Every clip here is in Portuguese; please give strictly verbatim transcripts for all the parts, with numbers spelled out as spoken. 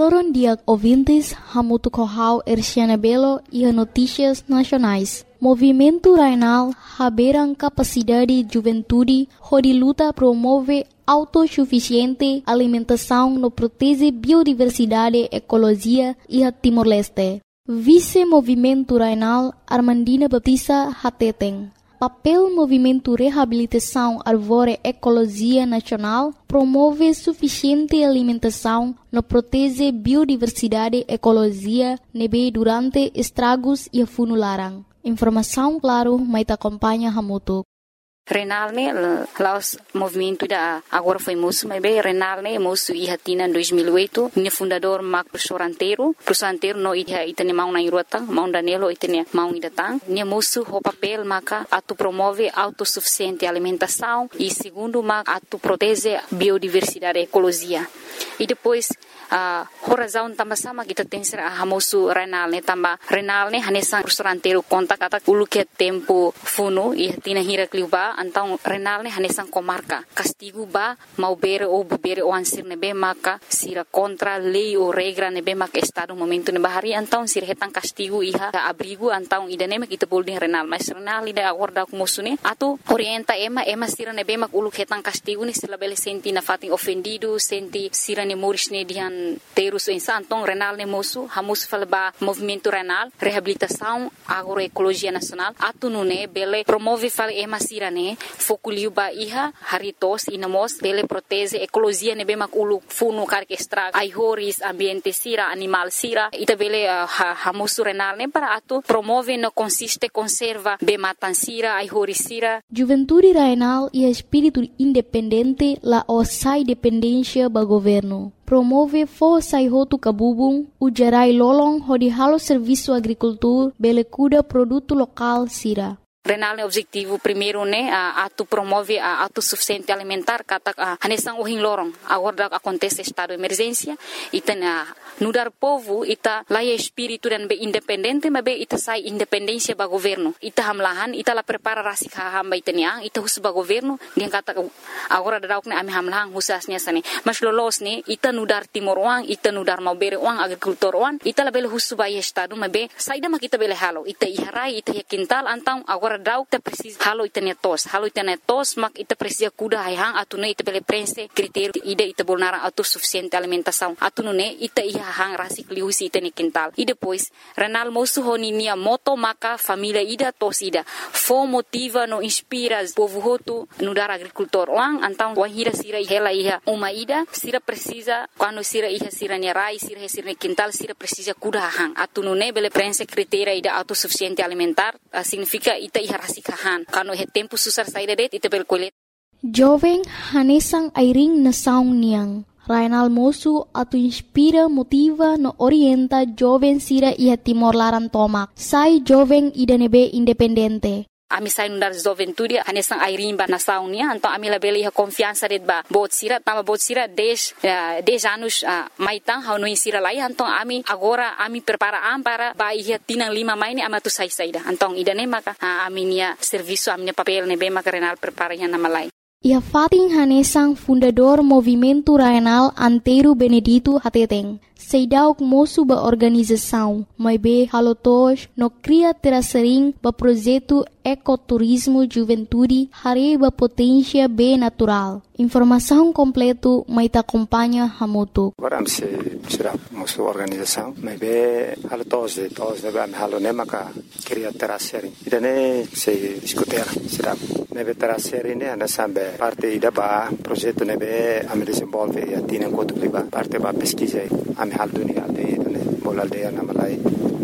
Aloron dia ouvintes, hamutu kohau Erciana Belo e notícias nacionais. Movimento Rainal haberam capacidade juventude, onde luta promove autossuficiente alimentação no protege biodiversidade, ecologia e a Timor-Leste. Vice-Movimento Rainal Armandina Baptista Hateteng. Papel Movimento Reabilitação Árvore Ecologia Nacional promove suficiente alimentação no protege biodiversidade, ecologia, nebe durante estragos e funularan. Informação claro, mas acompanha Hamutuk. Renal ne lá os movimento da agora foi moço, mas bem Renal ne moço e hatina em dois mil e oito, ne fundador Marco Professor Anteiro, Professor Anteiro no ida itane mau na irota, mau danelo itane mau idatang, ne moço o papel maca atu promove autossuficiente alimentação e segundo maca atu protege biodiversidade e ecologia. E depois a uh, razão também sama kita tem ser a moço Renal ne também Renal ne hanesan Professor Anteiro conta kata ulu que tempo funo e hatina hira kliuba então Renal ne hanesan comarca castigo ba mau bere ou bere o ansir nebe maka sira contra lei ou regra nebe maka estado momento ne bahari então sira hetan castigo iha abrigo então idane mak kita bolding Renal mas Renal ida acorda com moço ne atu orienta ema ema sira nebe mak ulu hetan castigo ne sila bele senti na fatin ofendido senti sira ne moris ne dian terus insan então Renal ne moço hamus falba movimento Renal reabilitação agroecologia nacional atu nune bele promove fal ema sira ne fokuliu ba iha haritos inamos bele protege ecologia ne bemak ulu funu karke estrag ai horis ambiente sira animal sira ita bele uh, hamusu Renal ne para atu promove no consiste conserva be matan sira ai horis sira. Juventude Rainal e espírito independente la osai dependência ba governo. Promove força e roto cabubung, o gerai lolong hodi halo serviço agricultor bele cuida produto local sira. Renal ne objetivo primeiro ne a atu promove a autossuficiente alimentar kata hanesang uhing lorong agora acontece estado de emergência ita na nudar povo ita laia espírito dan be independente mas be ita sai independência ba governo ita hamlahan ita la prepara rasik hamba ita niang ita hus ba governo dia kata agora dauk ne ami hamlahan husasnya sane mas lolos ne ita nudar timor uang ita nudar mau bere uang agrikultor uang ita la bele hus ba estado mas be saida ma kita bele halo ita iharai ita kintal antang agora dauk ta precis halo itane tos halo itane tos mak ita precisa kuda hang atune ita bele prense critério ida ita bolnara autossuficiente alimentação atune ita iha hang rasik liusi itane quintal e depois Renal moço honinia moto maka família ida tos ida fo motiva no inspira povo hotu no dar agricultor lang antang wahira sira hela iha uma ida sira precisa quando sira iha sira nerai sira sira quintal sira precisa kuda hang atune bele prense critério ida autossuficiente alimentar uh, significa ita iha rasikahan kano he tempo susar saída det ita berkulit. Jovem hanesang airing na saung niang. Rainal moço atu inspira, motiva, no orienta jovem sira iha Timor Laran tomak. Sai jovem ida nebe independente. Ami sai nundar juventude hanesang airing ba na saung niya anto ami la bele iha confiança det ba bot sira tama bot sira dez dez anos uh, maitang hau no sira lai anto ami agora ami prepara am para ba iha tinang lima mai ni amatu sai saida antong idane maka uh, ami nia serviço ami papel ne be maka Renal prepara iha na malai. Ia fating hanesang fundador Movimento Rainal Anteiro Benedito Hateteng. Seidauk moço ba organização, mas be halotos no cria terasering ba projeto ecoturismo juventude hari ba potência be natural. Informação completo mai ta acompanha Hamutuk. Agora se será moço organização, mas be halotos de tos de ba halo ne maka cria terasering. Idane se discutir será nebe terasering ne ana sambe parte ida ba projeto nebe am desenvolve e atina enquanto liba parte ba pesquisa am hal dunia de ne bola aldea na malai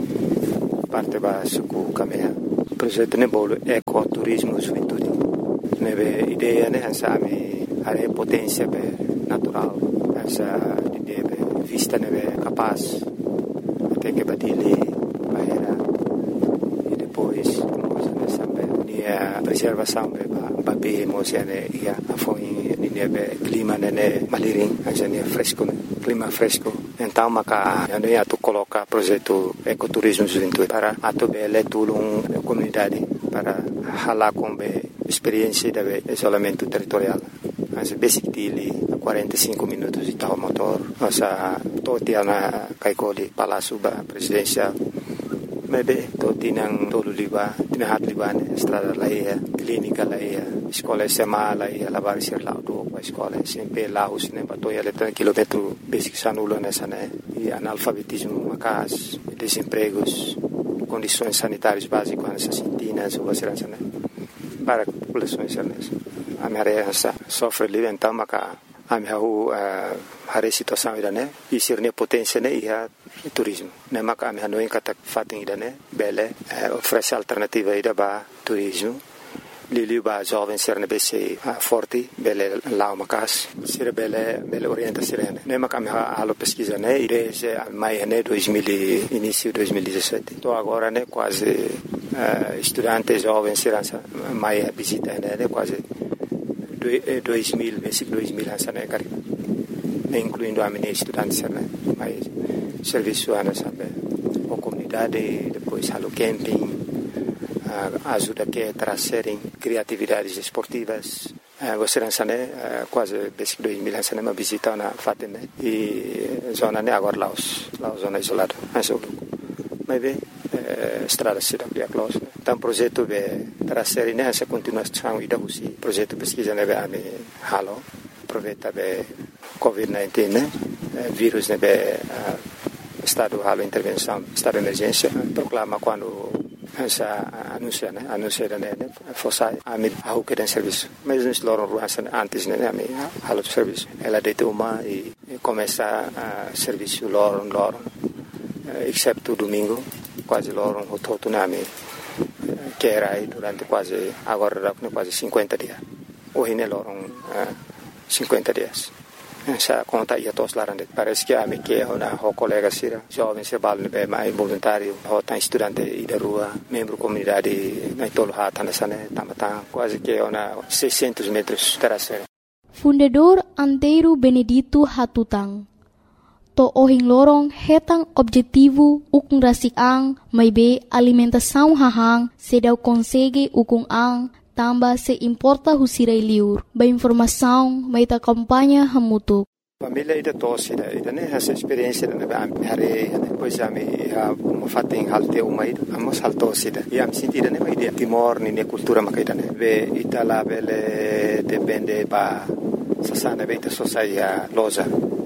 parte ba suku kamea projeto ne bolo ecoturismo juventude nebe ideia ne hansa ami are potência be natural hansa de be vista nebe capaz até que badile bahera e depois coisa ne sambe nia preservação be ba be emocione ia foi nebe clima ne maliring hansa ne fresco clima fresco então maka ano ia tu coloca projeto ecoturismo juventude para atu bele tulung comunidade para halar com be experiência de isolamento territorial as basic dili quarenta e cinco minutos de tal motor. Nossa, todo dia na Kaikoli, Palácio Presidencial. Maybe to tinang tolo liba, tinahat liba ne, estrada laia, clínica laia, escola S M A laia, lavar ser lá do a escola, sempre lá os ne batoia letra quilômetro basic sanulo nessa né, e analfabetismo macas, desempregos, condições sanitárias básicas nessa sintinas ou segurança né, para populações nessa. A minha reação sofre ali então maca a minha a situação ida né, e ser ne potência né, e a turismo. Ne maka ami hanoi kata fating ida ne bele oferece alternativa ida ba turismo. Lili ba jovem ser ne bese forte bele lá makas ser bele bele orienta serene. Ne maka ami halo pesquisa ne desde mai ne dois mil início dois mil e dezessete. Tô agora ne quase uh, estudante jovem serança mai visita ne quase dois mil basic dois mil hansa ne cari. Incluindo a minha estudante né, mas serviço ana sabe, a comunidade depois halo camping, a ajuda que trazerem criatividades esportivas, você não sabe quase desde dois mil anos uma visita na Fatima e zona né agora lá os lá zona isolada, mas o mas bem estrada se dá close, então projeto de trazer né essa continuação e da usi projeto pesquisa né a me halo aproveita be covid dezenove né vírus né be estado halo intervenção estado de emergência proclama quando essa anuncia né anuncia né fosse a mim a o que tem serviço mas nós loram ruas antes né a mim halo serviço ela deita uma e começa a serviço loram loram exceto domingo quase loram o todo na mim que era aí durante quase agora quase cinquenta dias hoje né loram cinquenta dias. Essa conta ia todos lá dentro. Parece que a minha que é uma colega sira, jovem se bala bem mais voluntário, ou tá estudante e da rua, membro comunidade na tolo hata nessa né, tamata quase que é uma seiscentos metros terceira. Fundador Antero Benedito Hatutang. To ohing lorong hetang objetivo ukung rasik ang may be alimentação hahang sedaw konsege ukung ang tamba se importa husirai liur. Ba informação may ta kampanya hamutuk. Família ida tosse ida ida né essa experiência né ba hare depois a me a uma fating halte uma ida amos haltosse ida e am sentida né ida timor ni ne cultura makaida né ve itala bele depende ba sasana be ita sosaia loja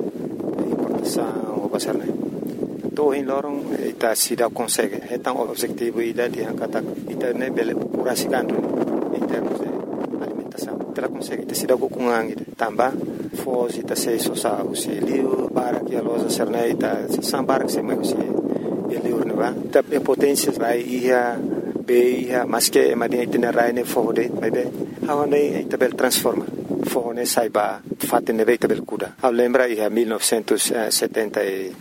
importação o basar né to in lorong ita sida consegue então o objetivo ida de hankata ita né bele purasigando em termos de alimentação. Ela consegue ter sido com angin também foge ta sei so sa o se liu para que a loja serneita sambar que se mai o se liu ne va ta potência vai ia be ia mas que madia itinerário ne fode vai be aonde tabel transforma fone saiba fatte ne veita bel kuda a lembra ia mil novecentos e setenta e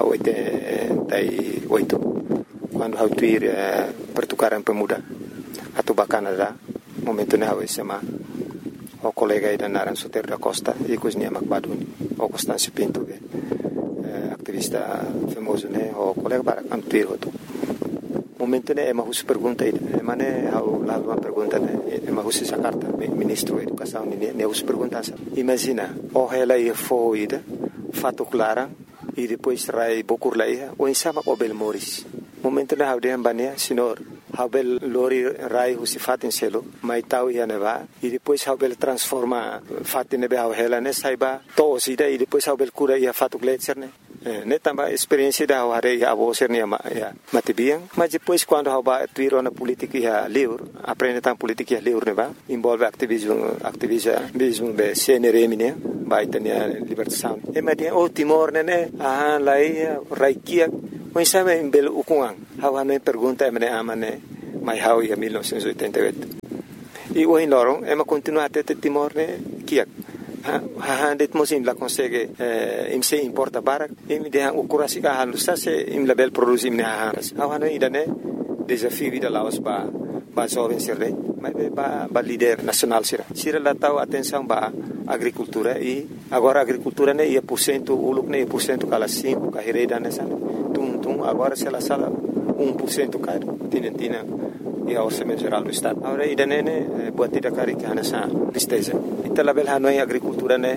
oito quando hau tuir pertukaran pemuda atau Canadá momento ne hau sema o colega ida naran Soter da Costa e cozinha Macbaduni o Constâncio Pinto be activista famoso ne o colega para antuir hoto momento ne ema hus pergunta ida ema ne hau lá uma pergunta ne ema hus essa carta ministro da educação ne ne hus pergunta imagina o ela ia foi ida fato clara e depois rai bokur laia o insama o Belmoris momento ne hau de ambania senhor Habel lori rai husi fatin selo mai tau ia neva e depois Habel transforma fatin nebe hau hela ne saiba to sida e depois Habel cura ia fatu gletser ne ne tamba experiência da hare ia avo ser ne ya matibiang mas depois quando haba tuiro na política ia livre aprende tam política ia livre neva envolve ativismo ativismo be C N R M ne vai tenia libertação e madia o Timor ne ah lai raikia mas sabe em belo ukungang hawa ne pergunta emane amane mai hau ia mil novecentos e oitenta e oito e o inorong ema continua até Timor ne kiak ha ha det mosim la consegue im se importa barak im de o curasi ka halu sa se im label produzir ne ha hawa ne idane desafio vida laos ba ba jovem sirre mas ba ba líder nacional sira sira la tau atenção ba agricultura e agora agricultura ne ia por cento uluk ne por cento kala cinco ka hereda ne sana tum tum agora se la sala um por cento caro tina tina e a orçamento geral do estado agora ida ne ne buat tidak kari que hanasa tristeza ita label hanoi agricultura ne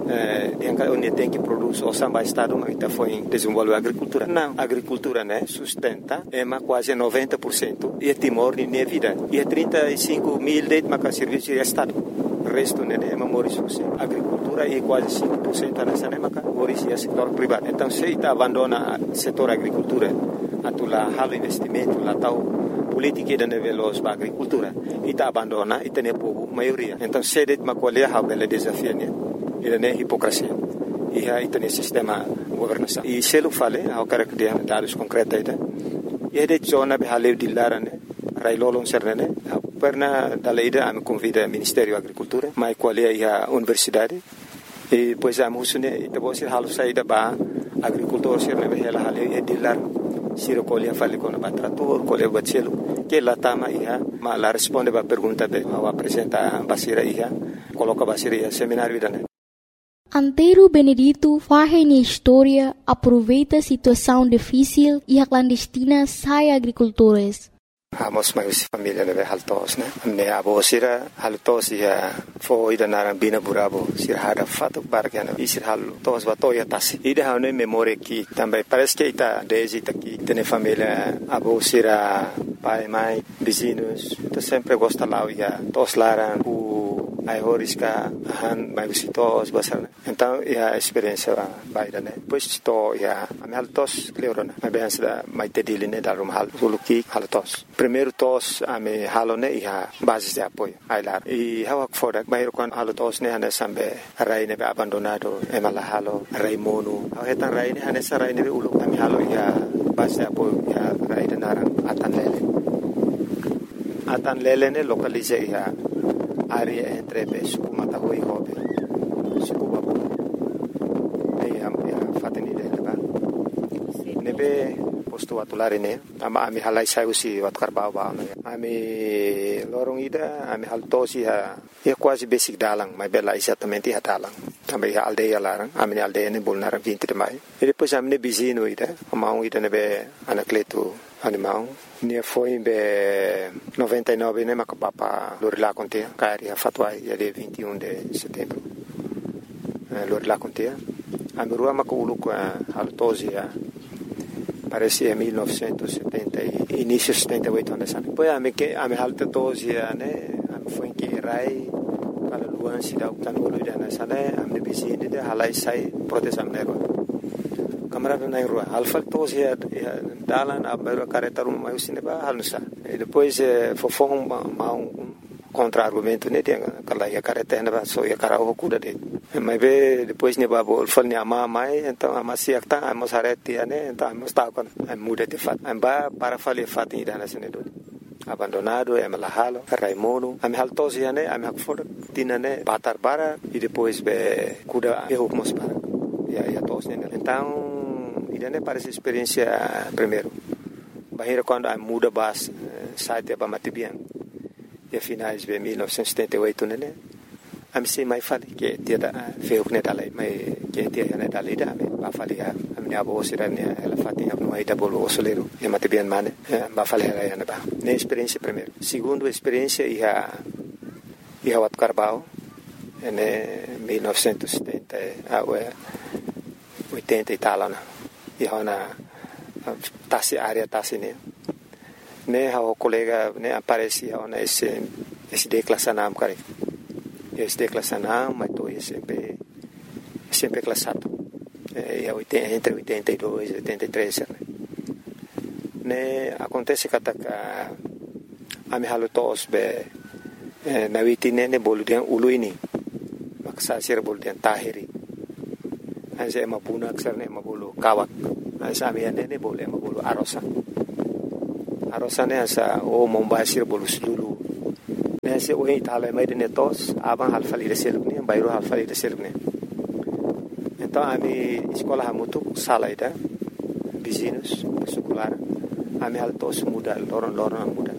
yang kalau dia tem que produz o samba estado mas está foi desenvolver a agricultura não a agricultura né sustenta é mais quase noventa por cento e é Timor de minha vida e é trinta e cinco mil de maca serviço de estado o resto né é memória a agricultura é quase cinco por cento nessa né maca memória é setor privado então se está abandona setor agricultura atula halo investimento lá tal política da veloz para agricultura e está abandona e tem povo maioria então se det macolher a bela desafio né e não é hipocrisia e aí tem sistema governação e se ele fala ao cara que tem dados concretos e é de zona de haleu de lara né railolon serne perna da lei da me convida Ministério da Agricultura mas qual é a universidade e pois a musune e depois se halu saída ba agricultor serne be ela haleu e de lar siro colhe fale com o trator colhe bacelo que lá tama ia mas la responde ba pergunta be ao apresenta basira ia coloca basira ia seminário da Antero Benedito faz na história, aproveita a situação difícil e a clandestina sai agricultores. Amos mais família neve haltos né, ne abo sira haltos ia foi da narambina burabo sira hada fato bargana e sira haltos batoya tas. E da ne memória que também parece que está desde aqui tem família abo sira pai mãe vizinhos, então sempre gosta lá ia tos laran ai horiska han mai visitos basar então a experiência vai da né pois to ia a haltos cleorona a bem da mai tedili né da rum hal suluki haltos primeiro tos a me halone ia base de apoio ai lá e hawak foda mai kon haltos né ane sambe rai ne abandonado e mala halo rai mono a hetan rai ne ane sarai ne ulu a me halo ia base de apoio ia rai de narang atan lele atan lele ne localize ia área entre Suku Mataho e Hobe Suku Babu e a fateni dele ba nebe posto atulare ne ama ami halai sai usi wat karbau ba ami lorong ida ami haltosi ha e quase basic dalang mai bela exatamente ha dalang também ha aldeia larang ami aldeia ne bolnar vinte de mai e depois ami ne bizino ida ama ida nebe anacleto animal ne foi em noventa e nove né mas o papa Lorila contia cari a fatwai dia vinte e um de setembro Lorila contia a minha rua maculu com a altosia parece em mil novecentos e setenta e início de setenta e oito anos depois a minha a minha altosia né a minha foi que rai para luan se dá o tanolo de nessa né a minha vizinha de halai sai proteção negro camarada na rua alfa tos ia dalan a maior careta rumah mai usine ba halusa e depois fofong ma um contra-argumento né tem aquela ia careta né ba so ia carao cuda de mas be depois ne ba bol fal ne ama mai então ama siak ta amos areti né então amos ta con muda de fat amba para fale fat ida na sene do abandonado é malahalo raimono ami haltos ia né ami hakfor tina né batar bara e depois be cuda e hukmos para ia ia tos né então e né parece experiência primeiro bahira quando a muda bas site para matibian e finais de mil novecentos e setenta e oito né a me sei mais fale que dia da feu que dali mas que dia né dali da me ba fale a minha avó será né ela fatinha no aí da bolo osoleiro e matibian mane ba fale ela né ba né experiência primeiro segundo experiência e a e a wat carbao né mil novecentos e setenta a oitenta e tal né e hona tasi área tasi ne ne o colega ne aparece hona esse esse declassanam cara esse declassanam mas tô sempre sempre classado é oitenta entre oitenta e dois e oitenta e três né ne acontece que a a me halo tos be na vitine ne boludian uluini maksa sir boludian tahiri anse ema puna aksar ne ema bolu kawak ansa mi ane ne bolu ema bolu arosa arosa ne ansa o mombasir bolu sululu ne se o itala mai de netos aban halfali de selubne bayro halfali de selubne então a mi escola hamutu sala ida vizinhos secular a mi altos muda loron loron muda